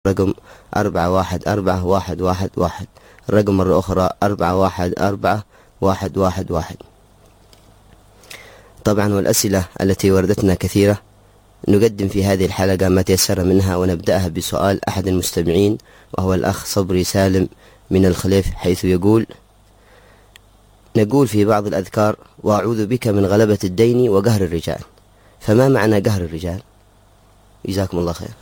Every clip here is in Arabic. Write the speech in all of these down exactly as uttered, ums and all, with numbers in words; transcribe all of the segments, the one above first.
رقم أربعة واحد أربعة واحد واحد واحد. الرقم مرة أخرى أربعة واحد أربعة واحد واحد واحد. طبعا والأسئلة التي وردتنا كثيرة، نقدم في هذه الحلقة ما تيسر منها، ونبدأها بسؤال أحد المستمعين وهو الأخ صبري سالم من الخليف، حيث يقول: نقول في بعض الأذكار: وأعوذ بك من غلبة الدين وقهر الرجال، فما معنى قهر الرجال؟ جزاكم الله خير.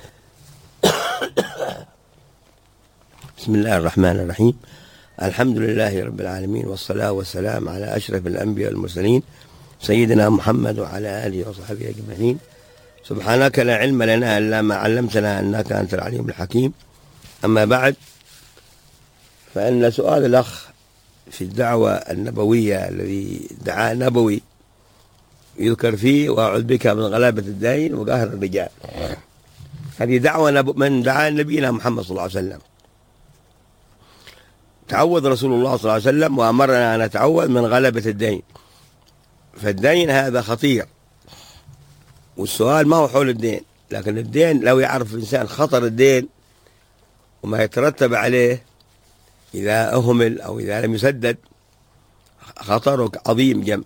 بسم الله الرحمن الرحيم. الحمد لله رب العالمين، والصلاة والسلام على أشرف الأنبياء والمرسلين سيدنا محمد وعلى آله وصحبه أجمعين. سبحانك لا علم لنا إلا ما علمتنا إنك أنت العليم الحكيم. أما بعد، فإن سؤال الأخ في الدعوة النبوية الذي دعا نبوي يذكر فيه: وأعوذ بك من غلبة الدين وقهر الرجال. هذه دعوة من دعا نبينا محمد صلى الله عليه وسلم. تعوذ رسول الله صلى الله عليه وسلم وأمرنا أن نتعوذ من غلبة الدين، فالدين هذا خطير، والسؤال ما هو حول الدين، لكن الدين لو يعرف الإنسان خطر الدين وما يترتب عليه إذا أهمل أو إذا لم يسدد، خطره عظيم جم.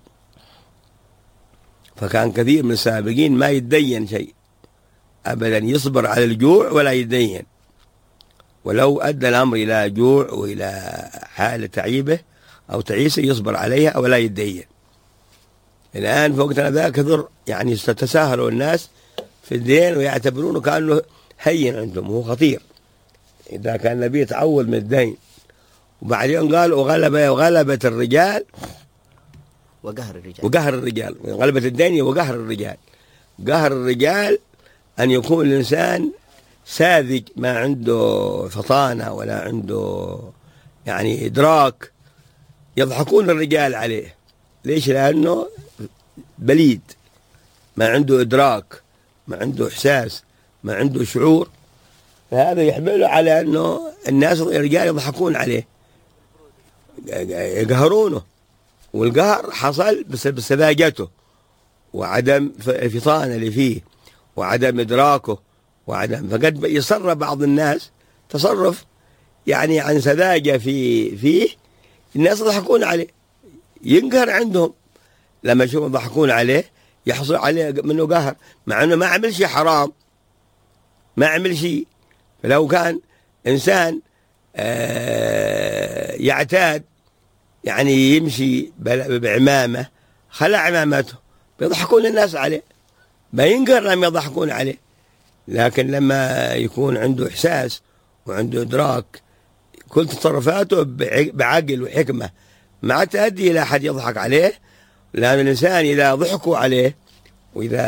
فكان كثير من السابقين ما يتدين شيء أبدا، يصبر على الجوع ولا يتدين، ولو أدى الأمر إلى جوع وإلى حالة تعيبه أو تعيسه يصبر عليها ولا يتدين. الآن في وقتنا ذا كثر يعني تتساهلوا الناس في الدين ويعتبرونه كأنه هين عندهم، وهو خطير. إذا كان النبي يتعوذ من الدين وبعدين قال: وغلبة وغلبة الرجال وقهر الرجال وقهر الرجال غلبة الدين وقهر الرجال. قهر الرجال أن يكون الإنسان ساذج، ما عنده فطانة ولا عنده يعني إدراك، يضحكون الرجال عليه. ليش؟ لأنه بليد، ما عنده إدراك، ما عنده إحساس، ما عنده شعور، فهذا يحمله على أنه الناس الرجال يضحكون عليه، يقهرونه. والقهر حصل بسبب سذاجته وعدم الفطانة اللي فيه وعدم إدراكه وعدم، فقد يصرف بعض الناس تصرف يعني عن سذاجة في فيه، الناس يضحكون عليه، ينقهر عندهم لما يشوفوا يضحكون عليه، يحصل عليه منه قهر، مع انه ما عمل شيء حرام، ما عمل شيء. فلو كان انسان يعتاد يعني يمشي بعمامه، خلع عمامته، بيضحكون الناس عليه، ما ينقهر لما يضحكون عليه. لكن لما يكون عنده إحساس وعنده إدراك، كل تصرفاته بعقل وحكمة، ما تؤدي إلى أحد يضحك عليه. لأن الإنسان إذا ضحكوا عليه وإذا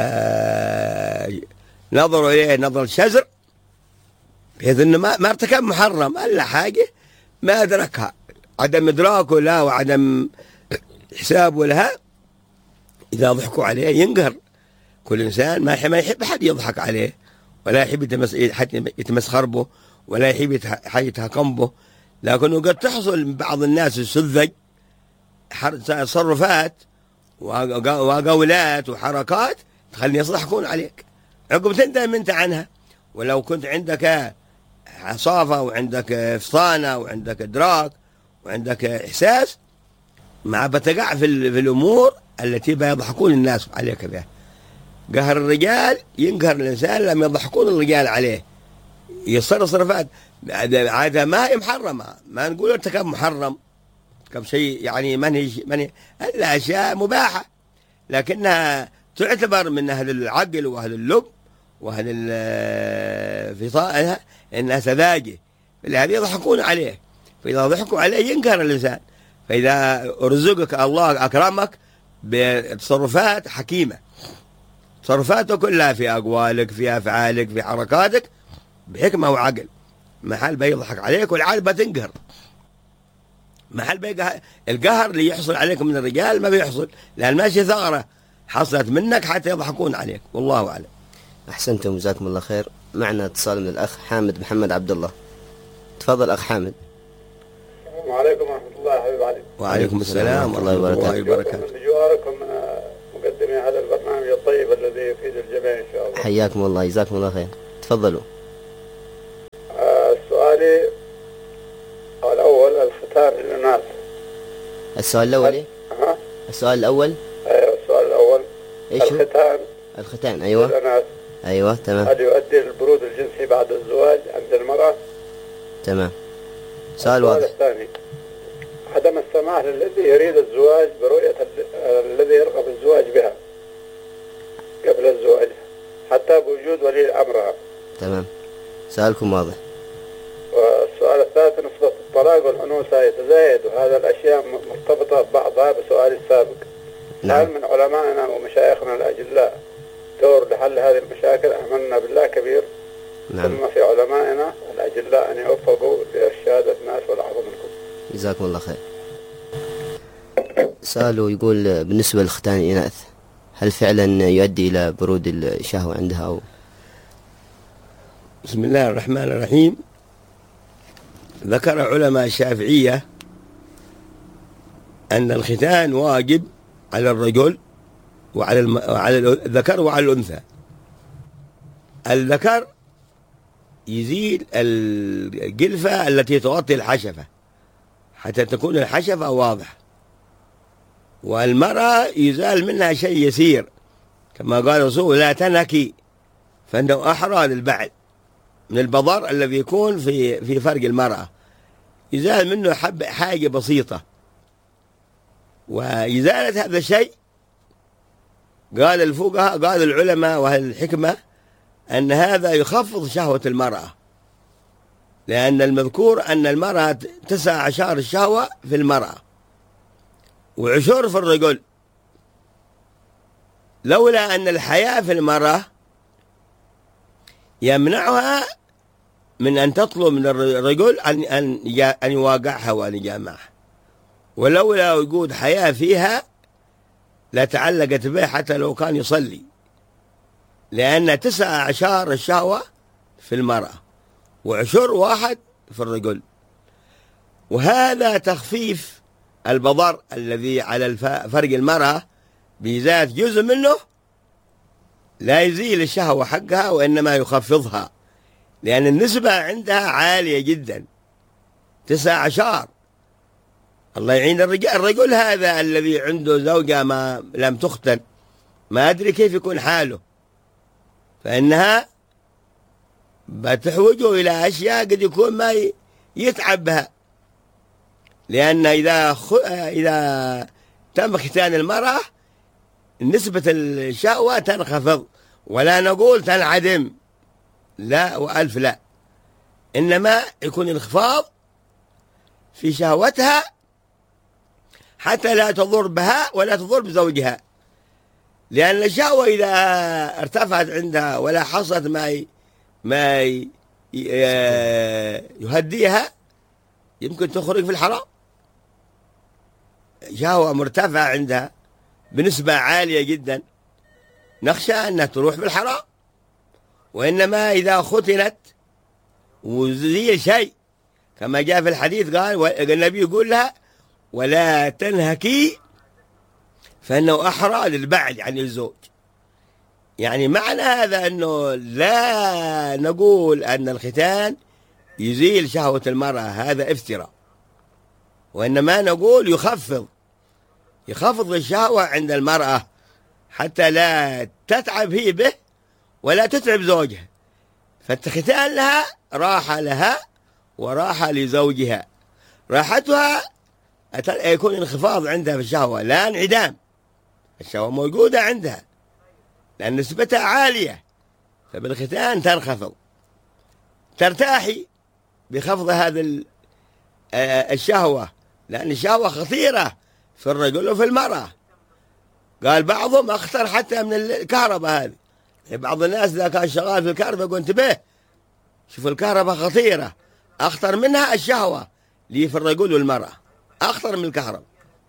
نظروا إليه نظر شزر، بحيث أنه ما, ما ارتكب محرم إلا حاجة ما أدركها، عدم إدراكه لا وعدم حسابه لها، إذا ضحكوا عليه ينقهر. كل إنسان ما يحب حد يضحك عليه، ولا يحب يتمسخر به، ولا يحب يتهكم به. لكنه قد تحصل من بعض الناس السذج تصرفات وقولات وحركات تخلي الناس يضحكون عليك، عقب تندم انت عنها. ولو كنت عندك عصافة وعندك فطانة وعندك إدراك وعندك إحساس، ما بتقع في, في الأمور التي بيضحكون الناس عليك بها. قهر الرجال ينقهر الإنسان لما يضحكون الرجال عليه، يصير صرفات عادة ما هي محرمة، ما نقول ارتكب محرم، ارتكب شيء يعني منهي منهي إلا أشياء مباحة، لكنها تعتبر من أهل العقل وأهل اللب وأهل الفطانة إنها سذاجة، فلهذا يضحكون عليه. فإذا ضحكوا عليه ينقهر الإنسان. فإذا رزقك الله أكرمك بتصرفات حكيمة، تصرفاته كلها في أقوالك في أفعالك في حركاتك بحكمة وعقل، محل بيضحك عليك والعالم بتنقهر، محل بيقهر. القهر اللي يحصل عليك من الرجال ما بيحصل، لأن ماشي ثغرة حصلت منك حتى يضحكون عليك، والله أعلم. أحسنتم، جزاكم الله خير. معنا اتصال من الأخ حامد محمد عبد الله. تفضل أخ حامد. السلام عليكم ورحمة الله يا حبيب علي. وعليكم السلام ورحمة الله وبركاته. بجواركم مقدمي هذا البرنامج الطيب الذي يفيد الجميع إن شاء الله. حياكم الله، جزاكم الله خير. تفضلوا. سؤالي الأول الختان للإناث. السؤال الأول إيه؟ ها؟ السؤال الأول أيوه السؤال الأول إيش هو؟ الختان الختان. أيوة للإناث أيوة تمام هل يؤدي للبرود الجنسي بعد الزواج عند المرأة؟ تمام. سؤال السؤال واضح. الثاني عدم السماح للذي يريد الزواج برؤية ال- الذي يرغب الزواج بها قبل الزواج حتى بوجود ولي أمرها. تمام. سؤالكم واضح. والسؤال الثالث نسبة الطلاق والأنوثة يتزايد، وهذا الأشياء م- مرتبطة ببعضها بسؤالي السابق. نعم. هل من علمائنا ومشايخنا الأجلاء دور لحل هذه المشاكل؟ آمنا بالله كبير. نعم. ثم في علمائنا الأجلاء أن يوفقوا لإرشاد الناس والعظم منكم. جزاكم الله خير. سؤاله يقول بالنسبة لختان الإناث هل فعلا يؤدي إلى برود الشهوة عندها أو؟ بسم الله الرحمن الرحيم. ذكر علماء الشافعية أن الختان واجب على الرجل وعلى الم... وعلى الذكر وعلى الأنثى. الذكر يزيل الجلفة التي تغطي الحشفة حتى تكون الحشفة واضحة، والمرأة يزال منها شيء يسير كما قال الرسول لا تنهكي، فإنه أحرى للبعد من البضر الذي يكون في في فرج المرأة، يزال منه حب حاجة بسيطة. وإزالة هذا الشيء قال الفقهاء قال العلماء وأهل الحكمة أن هذا يخفض شهوة المرأة، لأن المذكور أن المرأة تسع أعشار الشهوة في المرأة وعشور في الرجل، لولا أن الحياة في المرأة يمنعها من أن تطلب من الرجل أن أن يواقعها وأن يجامعها، ولولا وجود حياة فيها لتعلقت به حتى لو كان يصلي، لأن تسع أعشار الشهوة في المرأة وعشر واحد في الرجل. وهذا تخفيف البضر الذي على فرج المرأة بذات جزء منه لا يزيل الشهوة حقها وإنما يخفضها، لأن النسبة عندها عالية جدا تسع عشر. الله يعين الرجال. الرجل هذا الذي عنده زوجة ما لم تختن ما أدري كيف يكون حاله، فإنها بتحوجه إلى أشياء قد يكون ما يتعب بها، لأن إذا خ... إذا تم ختان المرأة نسبة الشهوة تنخفض، ولا نقول تنعدم، لا وألف لا، إنما يكون انخفاض في شهوتها حتى لا تضر بها ولا تضر بزوجها، لأن الشهوة إذا ارتفعت عندها ولا حصلت ما ي... ما ي... يهديها يمكن تخرج في الحرام. شهوة مرتفعة عندها بنسبة عالية جدا نخشى أنها تروح في الحرام، وإنما إذا ختنت وزيل شيء كما جاء في الحديث قال النبي يقول لها ولا تنهكي فإنه أحرى للبعد عن الزوج. يعني معنى هذا أنه لا نقول أن الختان يزيل شهوة المرأة، هذا افتراء، وإنما نقول يخفض يخفض الشهوة عند المرأة حتى لا تتعب هي به ولا تتعب زوجها، فالختان لها راحة لها وراحة لزوجها. راحتها يكون انخفاض عندها في الشهوة لا انعدام، الشهوة موجودة عندها لأن نسبتها عالية، فبالختان تنخفض ترتاحي بخفض هذا الشهوة، لأن الشهوة خطيرة في الرجل وفي المرأة. قال بعضهم أخطر حتى من الكهرباء هذه، بعض الناس إذا كان شغال في الكهرباء يقول انتبه شوف الكهرباء خطيرة، أخطر منها الشهوة اللي في الرجل والمرأة، أخطر من الكهرباء.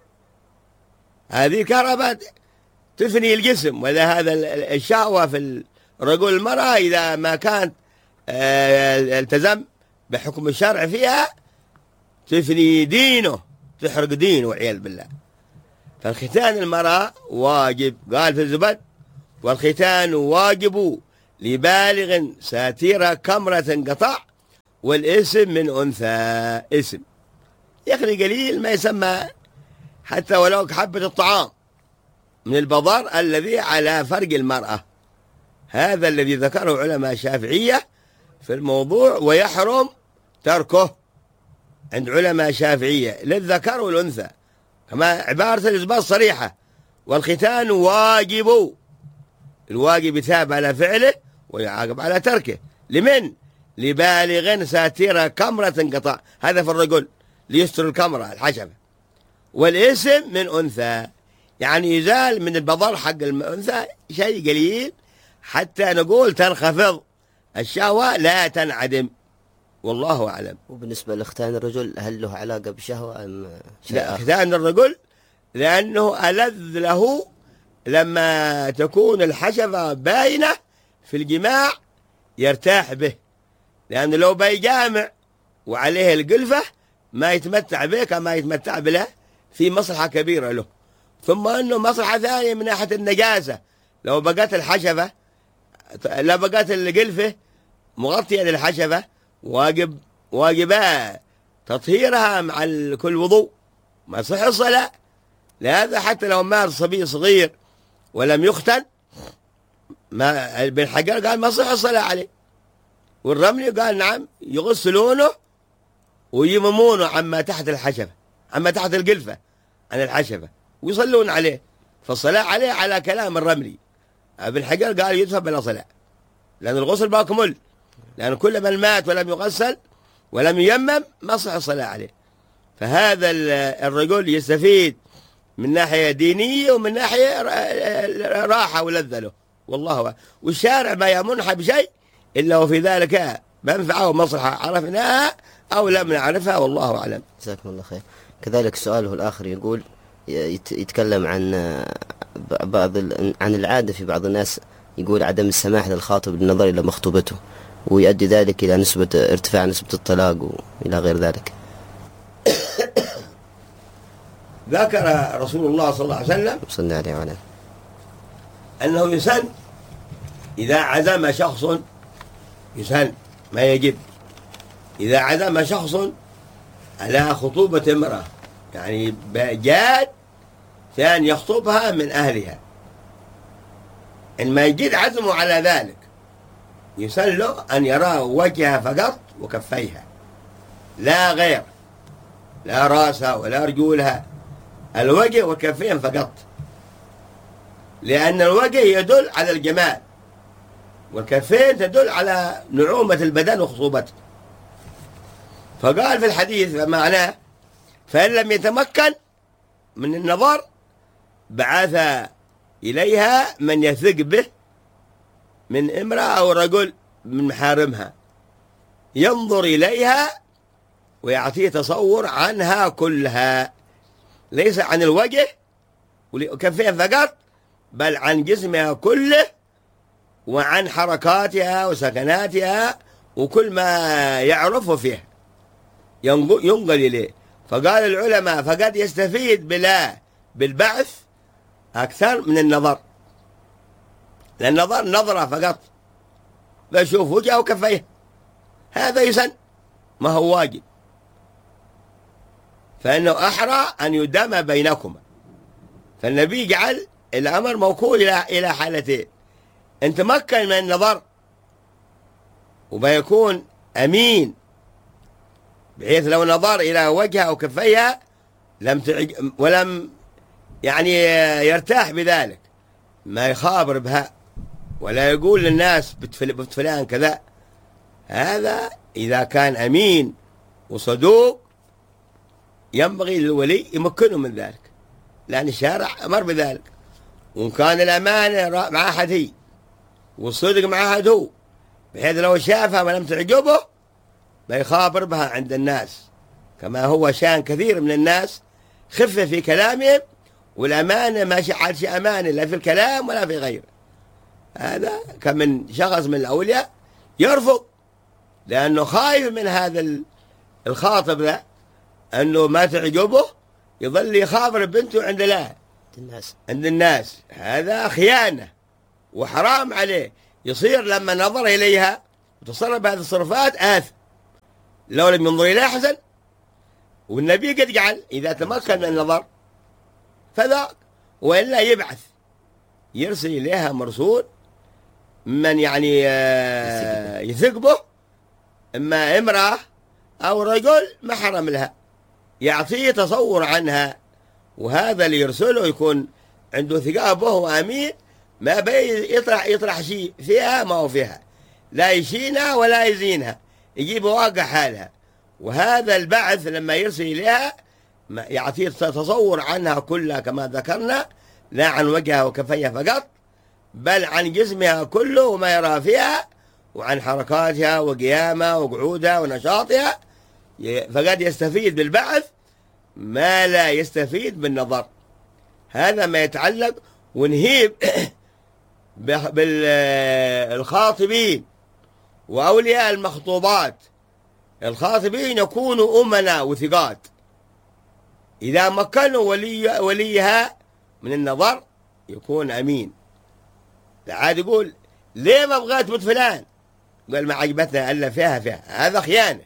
هذه الكهرباء تفني الجسم، وإذا هذا الشهوة في الرجل والمرأة إذا ما كانت التزم بحكم الشرع فيها تفني دينه، تحرق دينه والعياذ بالله. فالختان المرأة واجب، قال في الزبد والختان واجب لبالغ ساتير كمرة قطع والاسم من أنثى. اسم يخلي قليل ما يسمى حتى ولو حبة الطعام من البضر الذي على فرج المرأة. هذا الذي ذكره علماء الشافعية في الموضوع، ويحرم تركه عند علماء الشافعية للذكر والأنثى، كما عبارة الإثبات صريحة: والختان واجب. الواجب يثاب على فعله ويعاقب على تركه. لمن؟ لبالغ ساتر كمرة انقطع، هذا في الرجل ليستر الكمرة الحشفة. والاسم من أنثى، يعني يزال من البضر حق الأنثى شيء قليل حتى نقول تنخفض الشهوة لا تنعدم، والله أعلم. وبالنسبة لختان الرجل هل له علاقة بشهوة أم شيء لا، آخر؟ ختان الرجل لأنه ألذ له لما تكون الحشفة باينة في الجماع يرتاح به، لأنه لو بيجامع وعليه القلفة ما يتمتع به كما يتمتع بله، في مصلحة كبيرة له. ثم أنه مصلحة ثانية من ناحية النجاسة، لو بقت الحشفة لا بقت القلفة مغطية للحشفة واجب واجبها تطهيرها مع كل وضوء، ما صح الصلاة. لهذا حتى لو مات صبي صغير ولم يختن، ما ابن حجر قال ما صح الصلاة عليه، والرملي قال نعم يغسلونه ويممونه عما تحت الحشفة، عما تحت القلفة عن الحشفة، ويصلون عليه. فالصلاة عليه على كلام الرملي. ابن حجر قال يدفع بلا صلاة، لأن الغسل باكمل، لأن كل من مات ولم يغسل ولم ييمم ما صح الصلاة عليه. فهذا الرجل يستفيد من ناحية دينية ومن ناحية راحة ولذة له، والله أعلم. والشارع ما يمنح بشيء إلا وفي ذلك منفعة ومصلحة عرفناها أو لم نعرفها، والله أعلم. جزاكم الله خير. كذلك سؤاله الآخر يقول يتكلم عن بعض عن العادة في بعض الناس، يقول عدم السماح للخاطب بالنظر إلى مخطوبته، ويؤدي ذلك إلى نسبة ارتفاع نسبة الطلاق وإلى غير ذلك. ذكر رسول الله صلى الله عليه وسلم صلى الله عليه وسلم أنه يسن إذا عزم شخص، يسن ما يجب، إذا عزم شخص على خطوبة امرأة، يعني جاد ثاني يخطبها من أهلها، إن ما يجد عزمه على ذلك يسن له أن يرى وجهها فقط وكفيها، لا غير، لا راسها ولا رجولها، الوجه والكفين فقط، لأن الوجه يدل على الجمال والكفين تدل على نعومة البدن وخصوبته. فقال في الحديث معناه: فإن لم يتمكن من النظر بعث إليها من يثق به من امرأة أو رجل من محارمها، ينظر إليها ويعطيه تصور عنها كلها، ليس عن الوجه وكفين فقط، بل عن جسمها كله وعن حركاتها وسكناتها وكل ما يعرفه فيها ينقل إليه. فقال العلماء: فقد يستفيد بلا بالبعث أكثر من النظر، لأن النظر نظرة فقط، بشوف وجهه وكفيه، هذا يسن ما هو واجب، فإنه أحرى أن يدام بينكما. فالنبي جعل الأمر موكول إلى إلى حالتين: إن تمكن من النظر وبيكون أمين، بحيث لو نظر إلى وجهها أو كفيها لم تعج ولم يعني يرتاح بذلك، ما يخابر بها ولا يقول للناس بنت فلان كذا، هذا إذا كان أمين وصدوق ينبغي للولي يمكنه من ذلك، لأن الشارع أمر بذلك. وإن كان الأمانة مع أحد هي والصدق مع أحد هو، بحيث لو شافها ولم تعجبه ما يخابر بها عند الناس، كما هو شان كثير من الناس خفة في كلامهم، والأمانة ما شعر شيء أمانة لا في الكلام ولا في غيره. هذا كمن شخص من الأولياء يرفض، لأنه خايف من هذا الخاطب له أنه ما تعجبه يظل يخابر بنته عند لا الناس عند الناس، هذا خيانة وحرام عليه. يصير لما نظر إليها وتصرف بهذه التصرفات آثم، لو لم ينظر إليه أحسن. والنبي قد جعل إذا تمكن من النظر فذاك، وإلا يبعث يرسل إليها مرسول من يعني يثق به، إما امرأة أو رجل محرم لها، يعطيه تصور عنها، وهذا اللي يرسله يكون عنده ثقة به وأمين، ما بي يطرح يطرح شيء فيها ما هو فيها، لا يشينها ولا يزينها، يجيب واقع حالها. وهذا البعث لما يرسل إليها يعطيه تصور عنها كلها كما ذكرنا، لا عن وجهها وكفيها فقط، بل عن جسمها كله وما يرى فيها، وعن حركاتها وقيامها وقعودها ونشاطها، فقد يستفيد بالبعث ما لا يستفيد بالنظر. هذا ما يتعلق. ونهيب بالخاطبين وأولياء المخطوبات. الخاطبين يكونوا أمنا وثقات، إذا مكنوا ولي وليها من النظر يكون أمين. عاد يقول ليه ما بغيت بنت فلان؟ قال ما عجبتنا إلا فيها فيها، هذا خيانة.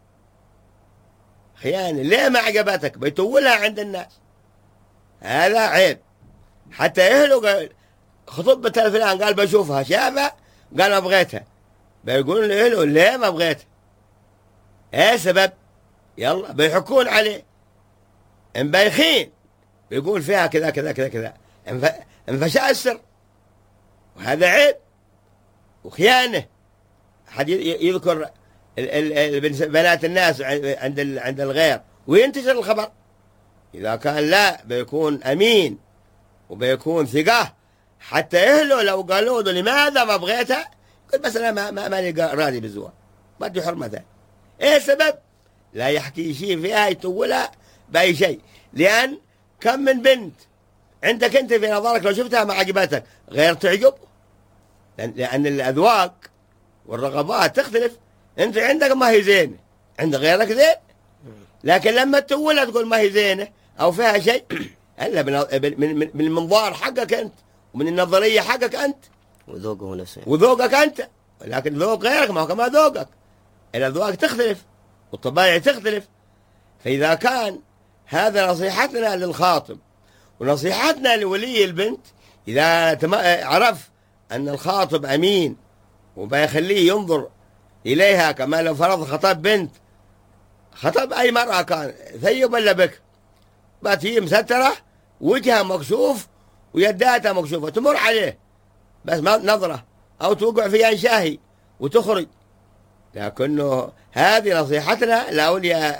خيانة. ليه ما عجبتك؟ بيتولها عند الناس، هذا عيب. حتى أهله قال خطبة فلان، قال بشوفها، شافها قال ما بغيتها، بيقولون له ليه ما بغيتها؟ ايه سبب؟ يلا بيحكون عليه، ان بيخين بيقول فيها كذا كذا كذا كذا، انفشاء السر، وهذا عيب وخيانة. حد يذكر بنات الناس عند عند الغير وينتشر الخبر. إذا كان لا بيكون أمين وبيكون ثقة، حتى أهله لو قالوا له لماذا ما بغيتها؟ قل بس أنا ما ما ماني راضي بالزواج، بدي حرمتها. إيه السبب؟ لا يحكي شيء فيها يتولها بأي شيء، لأن كم من بنت عندك أنت في نظرك لو شفتها ما عجبتك غير تعجب، لأن الأذواق والرغبات تختلف. أنت عندك ما هي زينة، عند غيرك زين، لكن لما تولها تقول ما هي زينة أو فيها شيء إلا من المنظار حقك أنت، ومن النظرية حقك أنت، وذوقه نفسه وذوقك أنت. لكن ذوق غيرك ما هو كما ذوقك، الأذواق تختلف والطبائع تختلف. فإذا كان هذا نصيحتنا للخاطب ونصيحتنا لولي البنت، إذا عرف أن الخاطب أمين وبيخليه ينظر إليها، كما لو فرض خطب بنت، خطب أي مرأة كان ثيب ولا بك، باتي مسترة وجهها مكشوف ويداتها مكشوفة، تمر عليه بس ما نظرة أو توقع في أنشاهي وتخرج. لكنه هذه نصيحتنا لأولياء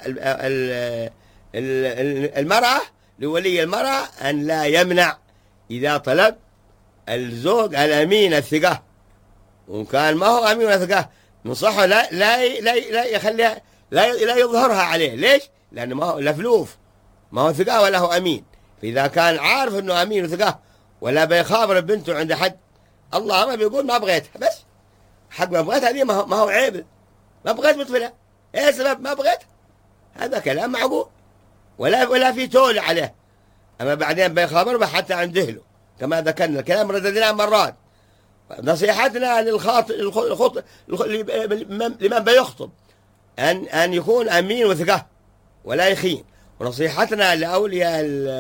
المرأة، لولي المرأة، أن لا يمنع إذا طلب الزوج الأمين الثقة، وإن كان ما هو أمين الثقة نصحه لا لا لا لا يخليها لا لا يظهرها عليه. ليش؟ لأنه ما هو لفلوف، ما هو ثقة ولا هو أمين. فإذا كان عارف إنه أمين وثقة ولا بيخابر بنته عند حد، الله ما بيقول ما بغيتها، بس حق ما بغيتها هذه ما هو ما هو عيب، ما بغيت بطفلها، ايه السبب؟ ما بغيت. هذا كلام معقول، ولا ولا في تول عليه. اما بعدين بيخابر حتى عند اهله، كما ذكرنا الكلام رددناه مرات. نصيحتنا للخاطب الخط... لمن بيخطب ان ان يكون امين وثقه ولا يخين. ونصيحتنا لاولياء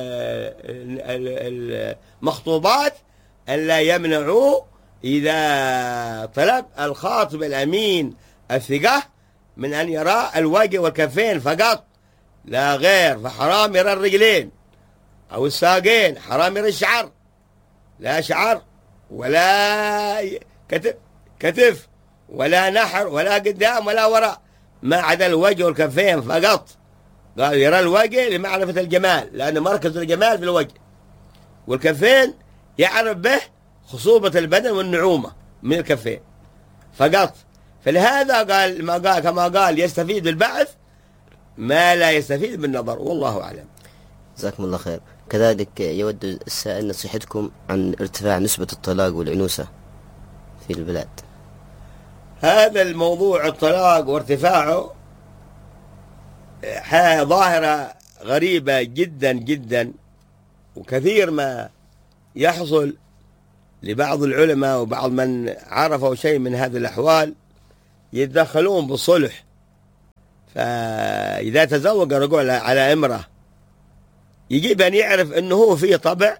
المخطوبات ان لا يمنعوا اذا طلب الخاطب الامين الثقة من أن يرى الوجه والكفين فقط لا غير. فحرام يرى الرجلين أو الساقين، حرام يرى الشعر، لا شعر ولا كتف, كتف ولا نحر ولا قدام ولا وراء، ما عدا الوجه والكفين فقط. قال يرى الوجه لمعرفة الجمال، لأن مركز الجمال في الوجه، والكفين يعرف به خصوبة البدن والنعومة من الكفين فقط. فلهذا قال ما قال كما قال يستفيد بالبعث ما لا يستفيد بالنظر، والله أعلم. جزاكم الله خير. كذلك يود السائل نصيحتكم عن ارتفاع نسبة الطلاق والعنوسة في البلاد. هذا الموضوع الطلاق وارتفاعه ظاهرة غريبة جدا جدا، وكثير ما يحصل لبعض العلماء وبعض من عرفوا شيء من هذه الأحوال يتدخلون بالصلح فإذا تزوج الرجل على امرأة يجب أن يعرف أنه هو فيه طبع،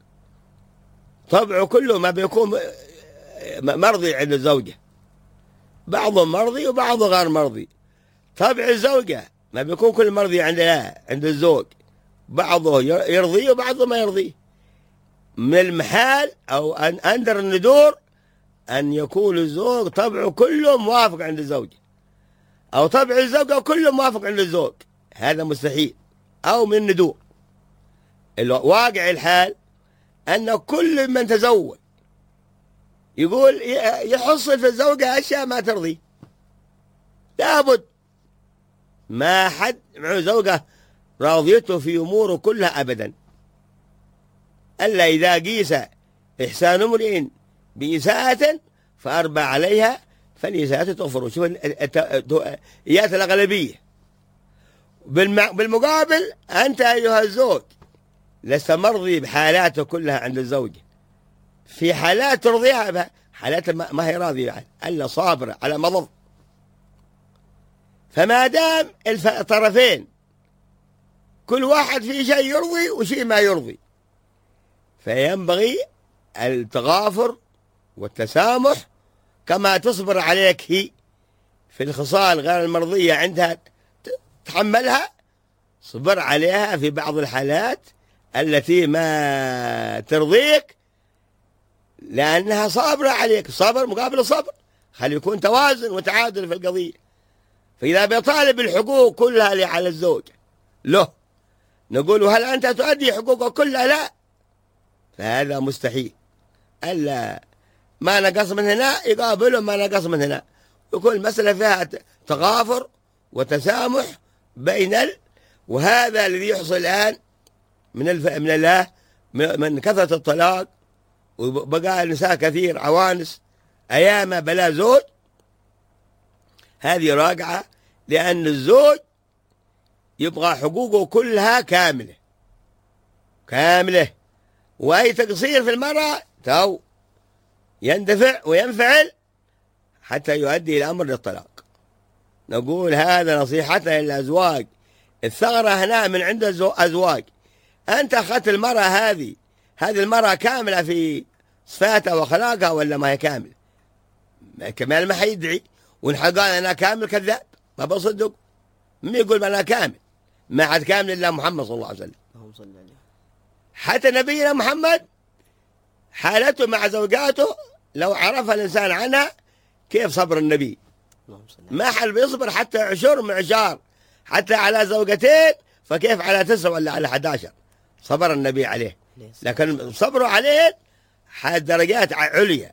طبعه كله ما بيكون مرضي عند الزوجة، بعضه مرضي وبعضه غير مرضي. طبع الزوجة ما بيكون كل مرضي عند لا عند الزوج، بعضه يرضيه وبعضه ما يرضيه. من المحال أو أن أندر الندور أن يكون الزوج طبعه كله موافق عند الزوجة، أو طبع الزوجة كله موافق عند الزوج، هذا مستحيل. أو من الندور. الواقع الحال أن كل من تزوج يقول يحصل في الزوجة أشياء ما ترضي، لابد. ما حد مع زوجة راضيته في أموره كلها أبدا، ألا إذا قيس إحسان امرئ بإساءة فأربى عليها فالإساءة تغفر. شوف إيات الأغلبية. بالمقابل أنت أيها الزوج لست مرضي بحالاته كلها عند الزوجة، في حالات ترضيها بها، حالات ما هي راضية عنها، ألا صابرة على مضض. فما دام الطرفين كل واحد في شيء يرضي وشيء ما يرضي، فينبغي التغافر والتسامح. كما تصبر عليك هي في الخصال غير المرضية عندها تحملها، صبر عليها في بعض الحالات التي ما ترضيك، لأنها صابرة عليك. صبر مقابل صبر، خلي يكون توازن وتعادل في القضية. فإذا بيطالب الحقوق كلها اللي على الزوج له، نقول هل أنت تؤدي حقوقه كلها؟ لا، فهذا مستحيل. ألا ما نقص من هنا يقابله ما نقص من هنا، يكون المسألة فيها تغافر وتسامح بين ال... وهذا الذي يحصل الآن من الف... من الله من كثرة الطلاق، وبقى النساء كثير عوانس أيام بلا زوج. هذه راجعة لأن الزوج يبغى حقوقه كلها كاملة كاملة، وأي تقصير في المرأة تو يندفع وينفعل حتى يؤدي الأمر للطلاق. نقول هذا نصيحتنا للأزواج. الثغرة هنا من عند الأزواج. أنت أخذت المرأة هذه هذه المرأة كاملة في صفاتها وأخلاقها ولا ما هي كاملة؟ كمال ما حيدعي، وإن قال أنا كامل كذاب ما بصدق. من يقول أنا كامل؟ ما حد كامل إلا محمد صلى الله عليه وسلم. حتى نبينا محمد حالته مع زوجاته لو عرف الإنسان عنها كيف صبر النبي، ما حد بيصبر حتى عشر معشار، حتى على زوجتين فكيف على تسعة ولا على أحد عشر صبر النبي عليه. لكن صبروا عليه حد درجات عليا.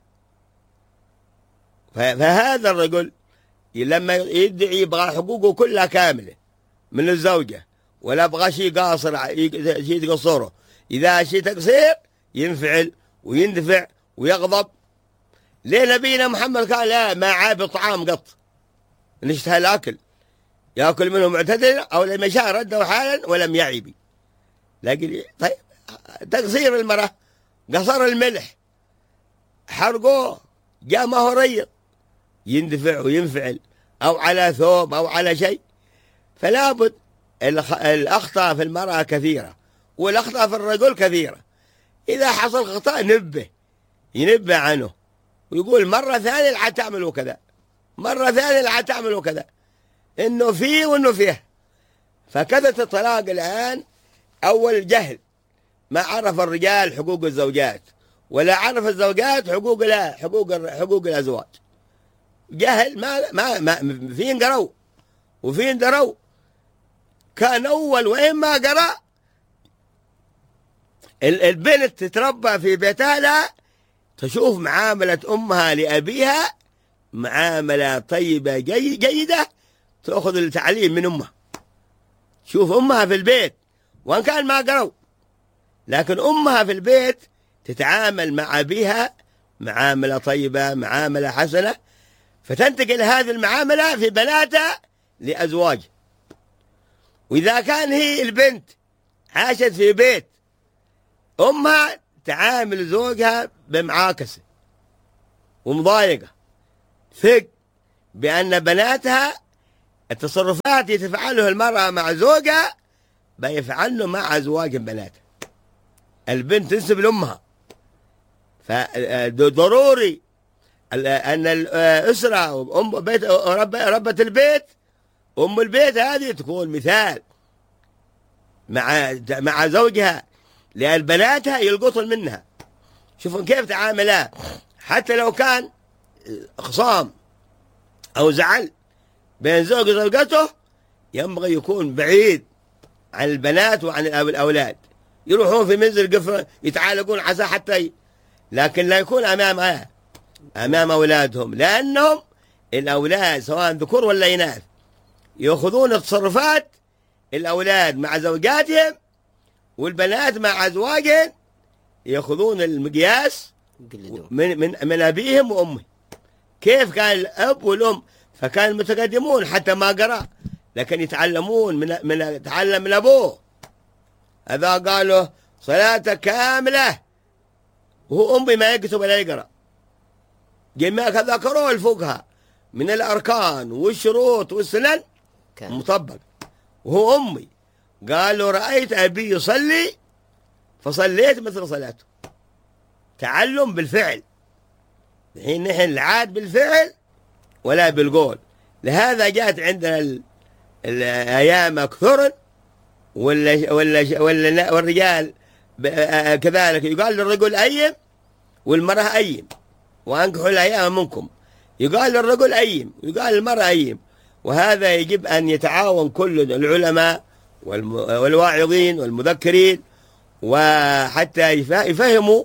فهذا الرجل لما يدعي يبغى حقوقه كلها كاملة من الزوجة، ولا يبغى شيء قاصر شيء تقصره. إذا شيء تقصير ينفعل ويندفع ويغضب. ليه نبينا محمد قال لا ما عاب الطعام قط، نشتهى الأكل يأكل منه معتدلا أو لم يشاء رده حالا ولم يعب. لكن طيب تقصير المرأة، قصر الملح، حرقوه جاء ما هو ريض، يندفع وينفعل، أو على ثوب أو على شيء. فلا بد. الأخطاء في المرأة كثيرة والأخطاء في الرجل كثيرة. إذا حصل خطأ نبه ينبه عنه ويقول مرة ثانية لا تعملوا كذا، مرة ثانية لا تعملوا كذا، إنه فيه وإنه فيه. فكثرة الطلاق الآن أول جهل، ما عرف الرجال حقوق الزوجات ولا عرف الزوجات حقوق لا حقوق حقوق الأزواج. جهل. ما ما ما فين قروا وفين دروا. كان أول وين ما قرأ البنت تتربى في بيتها لا تشوف معاملة أمها لأبيها معاملة طيبة جي جيدة، تأخذ التعليم من أمها. شوف أمها في البيت وإن كان ما قروا، لكن أمها في البيت تتعامل مع أبيها معاملة طيبة معاملة حسنة، فتنتقل هذه المعاملة في بناتها لأزواج. وإذا كان هي البنت عاشت في بيت أمها تعامل زوجها بمعاكسة ومضايقة، ثق بأن بناتها التصرفات يتفعلها المرأة مع زوجها بيفعله مع أزواج بناتها. البنت تنسب لأمها، فضروري أن الأسرة أم بيت ربة البيت أم البيت هذه تكون مثال مع مع زوجها، لأن بناتها يلقطن منها. شوفوا كيف تعاملها، حتى لو كان خصام أو زعل بين زوج وزوجته ينبغي يكون بعيد عن البنات وعن الأولاد. يروحون في منزل قفر يتعالقون عسى حتى ي... لكن لا يكون أمام أمام أولادهم، لأنهم الأولاد سواء ذكور ولا إناث يأخذون تصرفات الأولاد مع زوجاتهم، والبنات مع أزواجهم يأخذون المقياس من من من أبيهم وأمهم. كيف كان الأب والأم؟ فكان متقدمون حتى ما قرأ، لكن يتعلمون من من يتعلم من أبوه. هذا قالوا صلاة كاملة وهو أمي ما يكتب ولا يقرأ. جميع ذكروا الفقهاء من الأركان والشروط والسنن مطبق، وهو أمي قالوا رأيت أبي يصلي فصليت مثل صلاته. تعلم بالفعل. الحين نحن العاد بالفعل ولا بالقول. لهذا جاءت عندنا الأيام أكثر، ولا ولا ولا والرجال كذلك يقال للرجل أيم والمرأة أيم، وأنكحوا الأيام منكم. يقال للرجل أيم ويقال للمرأة أيم. وهذا يجب أن يتعاون كل العلماء والواعظين والمذكرين، وحتى يفهموا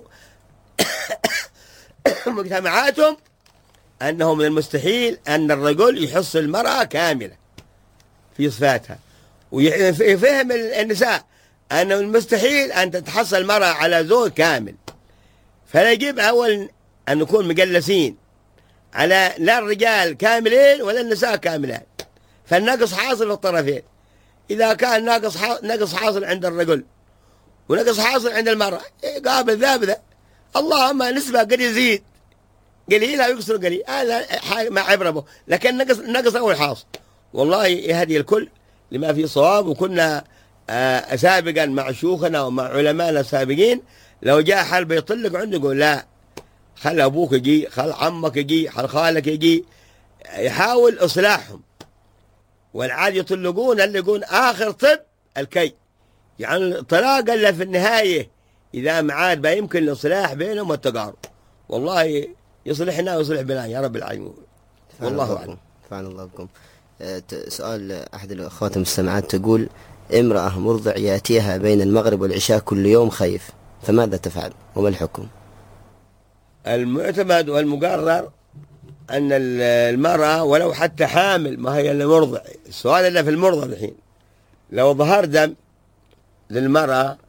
مجتمعاتهم أنه من المستحيل أن الرجل يحص المرأة كاملة في صفاتها، ويفهم النساء أنه من المستحيل أن تتحصل المرأة على زوج كامل. فيجب أول أن نكون مجلسين على لا الرجال كاملين ولا النساء كاملات، فالنقص حاصل في الطرفين. إذا كان ناقص نقص حاصل عند الرجل ونقص حاصل عند المرأة قابل ذا بذا، اللهم نسبة قد يزيد قليل أو يكسر قليل، هذا ما عبره به، لكن نقص نقص أول حاصل. والله يهدي الكل لما فيه صواب. وكنا آه سابقا مع شيوخنا ومع علمائنا السابقين لو جاء حال بيطلق عنده يقول لا، خل أبوك يجي، خل عمك يجي، خل خالك يجي، يحاول إصلاحهم. والعاد يطلقون اللي يقول آخر طب الكي، يعني الطلاق إلا في النهاية إذا معاد بيمكن الإصلاح بينهم والتقارب. والله يصلحنا ويصلح بنا يا رب العالمين. والله أعلم. فعل الله بكم. سؤال أحد الأخوات المستمعات تقول: امرأة مرضع يأتيها بين المغرب والعشاء كل يوم خيف، فماذا تفعل وما الحكم؟ المعتمد والمقرر أن المرأة ولو حتى حامل ما هي إلا مرضع. السؤال إلا في المرضع الحين، لو ظهر دم للمرأة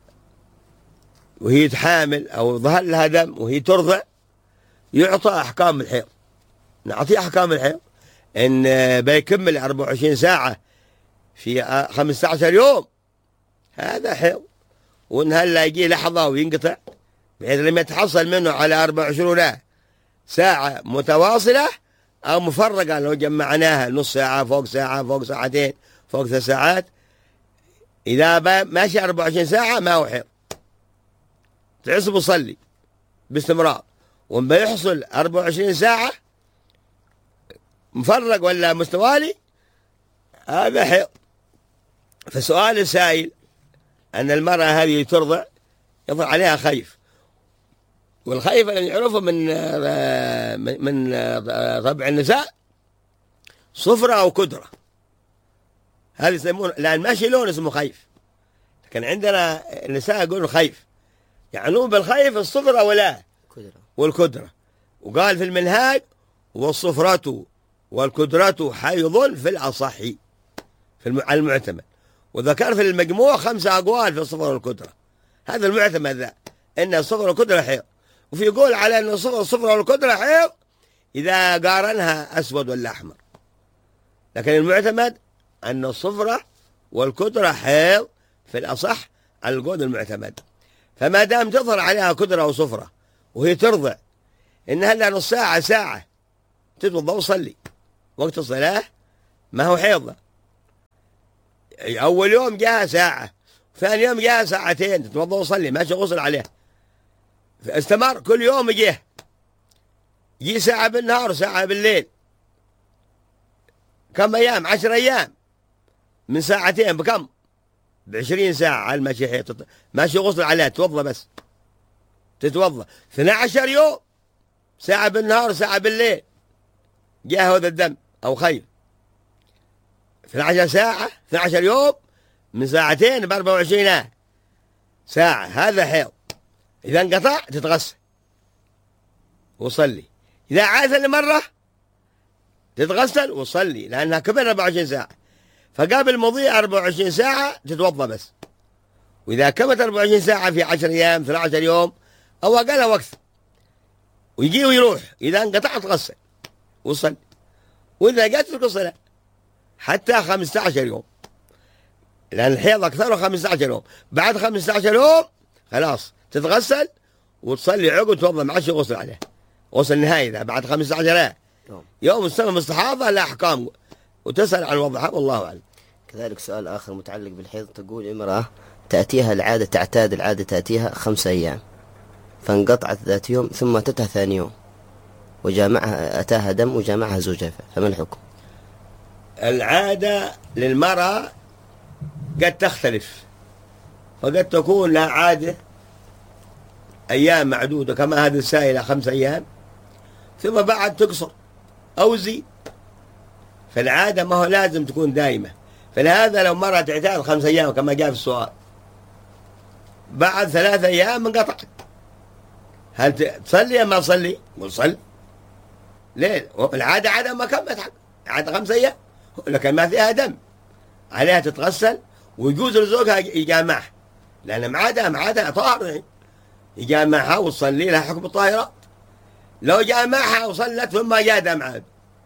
وهي تحامل أو ظهر لها دم وهي ترضع يعطى أحكام الحيض. نعطيه أحكام الحيض إن بيكمل أربعة وعشرين ساعة في خمسة عشر يوم، هذا حيض. وإن هلا يجي لحظة وينقطع بحيث لما يتحصل منه على أربعة وعشرين ساعة متواصلة أو مفرقة، لو جمعناها نص ساعة فوق ساعة فوق ساعتين فوق ثلاث ساعات، إذا ماشي أربعة وعشرين ساعة ما هو حيض، تعصب وصلي باستمرار. وإن بيحصل أربعة وعشرين ساعة مفرق ولا مستوالي هذا حيض. فسؤال السائل أن المرأة هذه ترضع يضع عليها خيف، والخيف الذي يعرفه من من طبع النساء صفرة أو كدرة، هذه يسمون، لأن ماشي لون اسمه خيف، لكن عندنا النساء يقولون خيف، يعنون بالخيف الصفرة ولا والكدرة. وقال في المنهاج: والصفرة والكدرة حيض في الأصح في المعتمد. وذكر في المجموع خمسة أقوال في الصفرة والكدرة، هذا المعتمد ذا إن الصفرة والكدرة حيض. وفي يقول على أن الصفرة والكدرة حيض إذا قارنها أسود ولا أحمر، لكن المعتمد أن الصفرة والكدرة حيض في الأصح على القول المعتمد. فما دام تظهر عليها كدرة وصفرة وهي ترضع، إنها إلا نص ساعة ساعة تتوضأ وصلي، وقت الصلاة ما هو حيض، أول يوم جاها ساعة، ثاني يوم جاها ساعتين، تتوضأ وصلي ماشي غسل عليه. استمر كل يوم يجيه، يجي ساعة بالنهار وساعة بالليل. كم أيام؟ عشر أيام من ساعتين بكم؟ بعشرين ساعة على المشي، ماشي غسل عليه، توضأ بس تتوضأ. اثنا عشر يوم ساعة بالنهار وساعة بالليل جاء هذا الدم أو خير. اثنا عشر ساعة، اثنا عشر يوم من ساعتين ب أربعة وعشرين ساعة، هذا حيض. إذا انقطع تتغسل وصلي. إذا عاد لمرة تتغسل وصلي، لأنها كبر أربعة وعشرين ساعة، فقبل مضي أربعة وعشرين ساعة تتوضأ بس. وإذا كمت أربعة وعشرين ساعة في عشر أيام، اثنا عشر يوم أو أقل وقت، ويجي ويروح، إذا انقطع تغسل وصلي. وإذا جاء تترك الصلاة حتى خمسة عشر يوم، لأن الحيض أكثره خمسة عشر يوم. بعد خمسة عشر يوم خلاص تتغسل وتصلي عقب وتوضأ، ما عادش غسل عليه، غسل نهائي. إذا بعد خمسة عشر يوم السنة مستحاضة لا أحكام، وتسأل عن وضعها والله أعلم. كذلك سؤال آخر متعلق بالحيض، تقول امرأة تأتيها العادة، تعتاد العادة تأتيها خمسة أيام، فانقطعت ذات يوم ثم أتتها ثاني يوم وجامعها، أتاها دم وجامعها زوجها، فما الحكم؟ العادة للمرأة قد تختلف، فقد تكون لها عادة أيام معدودة كما هذه السائلة خمس أيام، ثم بعد تقصر أو تزيد. فالعادة ما هو لازم تكون دائمة. فلهذا لو مرة تعتاد خمس أيام كما جاء في السؤال، بعد ثلاث أيام انقطعت، هل تصلي أم ما تصلي؟ قل صلي. ليه؟ العادة عادة ما كملت حق، عادة خمس أيام لكن ما فيها دم، عليها تتغسل ويجوز لزوجها يجامعها، لأن معادها معادها طاهر، يجامعها وتصلي لها حكم الطاهرات. لو جامعها وصلت ثم جاء دم عاد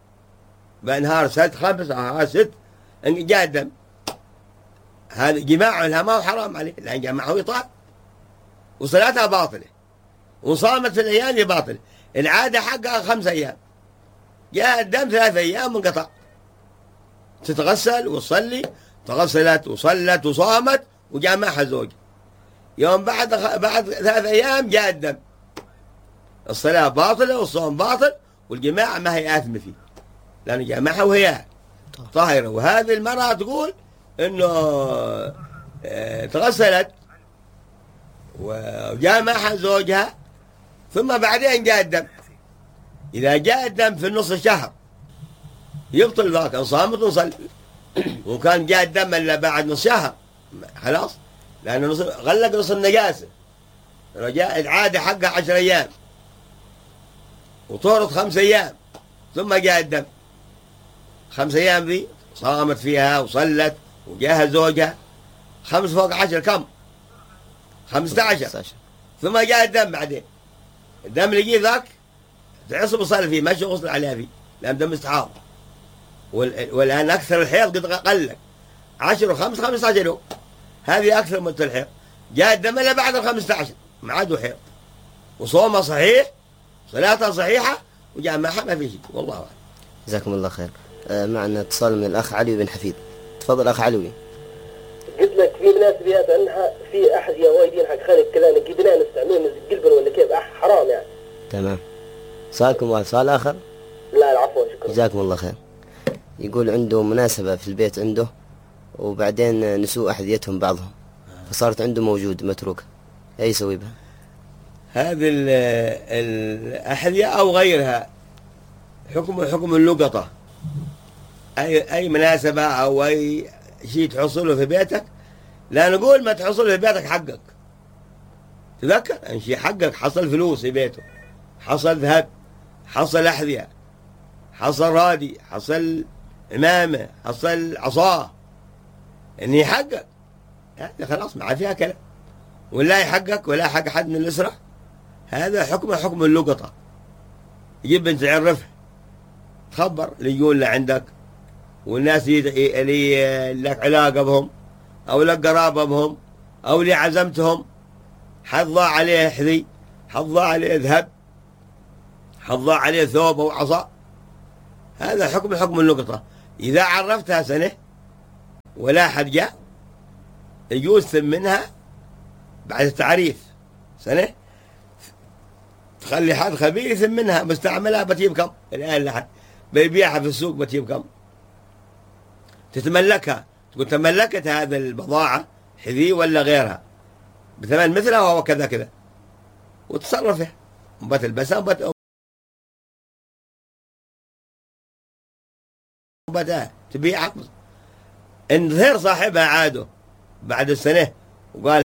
بنهار ست خمس نهار ست جاء دم، هذا جماع لها ما هو حرام عليه، لأن جامعه يطاهر وصلاتها باطلة، وصامت في الأيام باطلة. العادة حقها خمس أيام، جاء الدم ثلاث أيام منقطع، تتغسل وتصلي، تغسلت وصلت وصامت وجامعها زوج. يوم بعد بعد ثلاث أيام جاء الدم، الصلاة باطلة والصوم باطل، والجماع ما هي آثمة فيه، لأنه جامعها وهي طاهرة. وهذه المرأة تقول إنه اه تغسلت وجامعها زوجها ثم بعدين جاء الدم. إذا جاء الدم في النص الشهر يبطل ذاك، إن صامت ونصلي. وكان جاء الدم إلا بعد نص شهر خلاص، لأنه نص غلق نص النجاسة. لو جاء العادة حقها عشر أيام وطهرت خمس أيام ثم جاء الدم، خمس أيام ذي صامت فيها وصلت وجاها زوجها، خمس فوق عشر كم؟ خمسة عشر. ثم جاء الدم بعدين، الدم اللي يجي ذاك تعصب وصلي فيه، ماشي غسل عليها فيه، لأن دم استحاض. والآن أكثر الحيض قد قلق عشر وخمس خمسة عشر يوم، هذه أكثر من الحيض. جاء الدم إلا بعد الخمسة عشر ما عاد حيض، وصومها صحيح، صلاتها صحيحة، وجاء معها ما في شيء، والله أعلم. جزاكم الله خير. آه معنا اتصال من الأخ علي بن حفيظ. تفضل أخ علوي. قلت لك في مناسبات أنها في أحذية وايدين حق خانق كذا نقدنا نستعملهم قلبا ولا كيف حرام يعني. تمام. سؤالكم واحد، سؤال آخر؟ لا العفو، شكرا. جزاكم الله خير. يقول عنده مناسبة في البيت عنده، وبعدين نسوء أحذيتهم بعضهم، فصارت عنده موجود متروكة، أي يسوي بها؟ هذه الأحذية أو غيرها حكم حكم اللقطة. أي أي مناسبة أو أي شيء تحصله في بيتك، لا نقول ما تحصله في بيتك حقك. تذكر أن شيء حقك، حصل فلوس في بيته، حصل ذهب، حصل أحذية، حصل رادي، حصل إمامة، حصل عصاه، إني حقك، هذا خلاص ما فيها كلام. ولا يحقك ولا حق حد من الأسرة، هذا حكم حكم اللقطة. يجب أن تعرفه، تخبر اللي يقول له عندك، والناس اللي لك علاقة بهم أو لك قرابة بهم أو اللي عزمتهم، حد ضاع عليه حذي، حد ضاع عليه ذهب، حد ضاع عليه ثوب أو عصا، هذا حكم حكم اللقطة. إذا عرفتها سنة ولا حد جاء يجوز ثمنها بعد التعريف سنة، تخلي حد خبير يثمنها، مستعملها بتجيب كم الآن لحد بيبيعها في السوق بتجيب كم، تتملكها تقول تملكت هذا البضاعة حذي ولا غيرها بثمن مثلها وهو كذا كذا، وتصرف فيها بتلبسها وبت وبتها تبيعها. إن ظهر صاحبها عاده بعد السنة وقال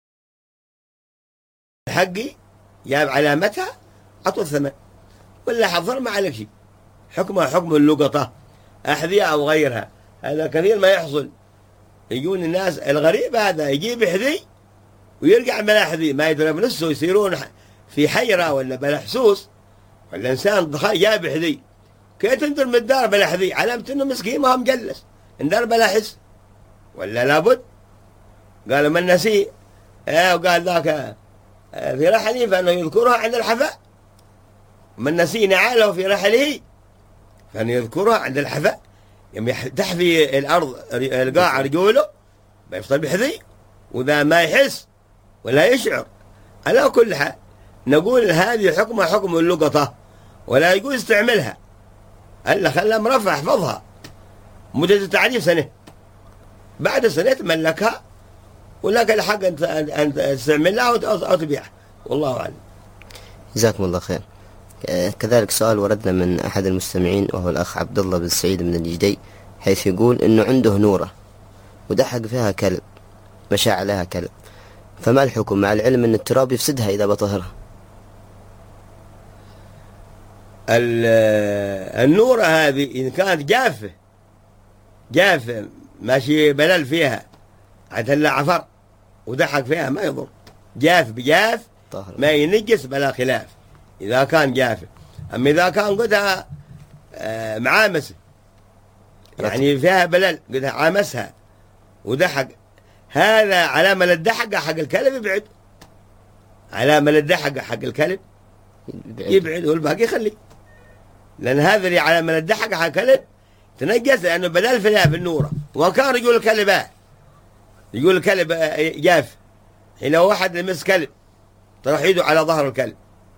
حقي جاب علامتها أعطوا الثمن، ولا حضر ما عليك شيء، حكمها حكم اللقطة أحذية أو غيرها. هذا كثير ما يحصل، يجون الناس الغريب هذا يجيب حذي ويرجع بلا حذي، ما يدري بنفسه، يصيرون في حيرة ولا بلا حسوس، ولا إنسان جاب حذي كيف تندر من الدار بلا حذي، علامة إنه مسكين ما هو مجلس اندار بلا حس، ولا لابد قالوا من نسي آه وقال ذاك آه في رحله فانه يذكرها عند الحفاء، من نسي نعاله في رحله فانه يذكرها عند الحفاء، يوم تحفي الارض القاع رجوله بيفضل بحذي، وذا ما يحس ولا يشعر. على كل حال نقول هذه حكمها حكم اللقطه، ولا يقول استعملها الا خلها مرفع احفظها مدة التعريف سنة، بعد سنة تملكها ولك الحق أن تستعملها أو تبيعها، والله أعلم. جزاكم الله خير. كذلك سؤال وردنا من أحد المستمعين وهو الأخ عبد الله بن سعيد من الجدي، حيث يقول إنه عنده نورة ودحق فيها كلب، مشى عليها كلب، فما الحكم مع العلم أن التراب يفسدها إذا بطهرها؟ النورة هذه إن كانت جافة جافة ماشي بلل فيها عدل عفر ودحق فيها ما يضر، جاف بجاف ما ينجس بلا خلاف إذا كان جاف. أما إذا كان قدها معامسة يعني فيها بلل قدها عامسها ودحق، هذا علامة للدحق حق الكلب يبعد، علامة للدحق حق الكلب يبعد والباقي يخلي، لأن هذا اللي علامة للدحق حق الكلب تنجس لأنه بدل فيها في النورة. وكان يقول الكلب آه يقول الكلب جاف، حين واحد لمس كلب طرح يده على ظهر الكلب،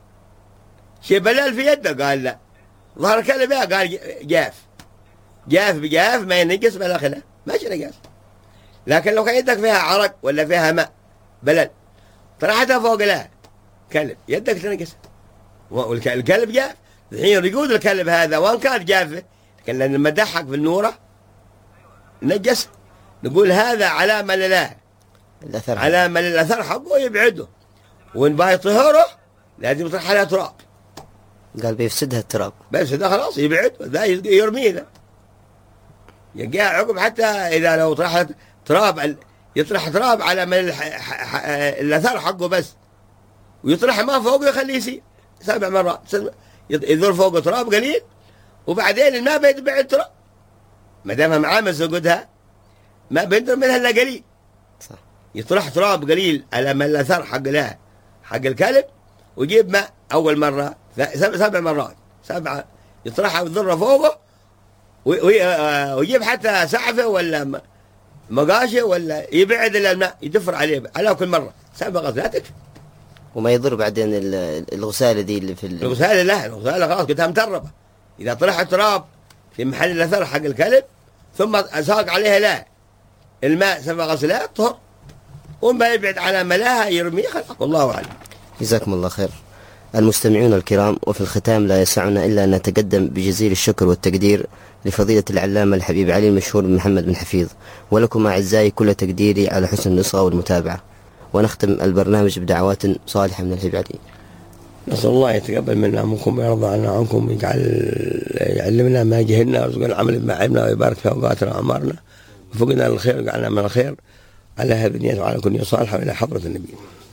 شيء بلال في يده، قال لا ظهر الكلب آه قال جاف، جاف بجاف ما ينجس بلا خلاف ماشي نجاس. لكن لو كان يدك فيها عرق ولا فيها ماء بلل طرحتها فوق لا كلب يدك تنجس، والكلب جاف. الحين رجود الكلب هذا وان كان جافه لكن لما دحق في النورة نجس، نقول هذا علامة لله الأثر، علامة للأثر حقه يبعده، وإن باي طهره لازم يطرح عليها تراب. قال بيفسدها التراب، بيفسدها خلاص يبعد، ذا يرميه ذا يلقاها عقب، حتى إذا لو طرح تراب يطرح تراب على من الأثر حقه بس، ويطرح ما فوقه يخليه يسير سبع مرات، يذر فوقه تراب قليل وبعدين الماء بيتبع التراب، ما دامها معامس وجودها ما بيندر منها الا قليل، صح. يطرح تراب قليل على من الاثر حق له حق الكلب، ويجيب ماء اول مره سبع مرات سبعه يطرحها ويضرها فوقه، ويجيب حتى سعفه ولا مقاشه ولا يبعد الا الماء يدفر عليه على كل مره سبع غسلات تكفي، وما يضر بعدين الغساله دي اللي في الغساله. لا الغساله خلاص قلتها متربه، إذا طرح تراب في محل الأثر حق الكلب ثم ساق عليها لا الماء سبع غسلات طهر، وما يبعد على ملاها يرميه خلق، والله أعلم. جزاكم الله خير. المستمعون الكرام، وفي الختام لا يسعنا إلا أن نتقدم بجزيل الشكر والتقدير لفضيلة العلامة الحبيب علي المشهور بن محمد بن حفيظ، ولكم أعزائي كل تقديري على حسن النصرة والمتابعة، ونختم البرنامج بدعوات صالحة من الحبيب علي. نسأل الله يتقبل منا منكم ويرضى عنا عنكم، ويجعل يعلمنا ما جهلنا ويرزقنا العمل بما علمنا، ويبارك في أوقاتنا وأعمارنا، وفقنا للخير وجعلنا من الخير، على هذه النية وعلى كل نية صالحة، وإلى حضرة النبي.